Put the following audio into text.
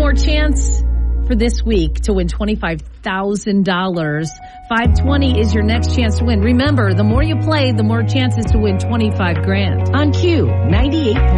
more chance for this week to win $25,000. 520 is your next chance to win. Remember, the more you play, the more chances to win $25,000 on Q 98.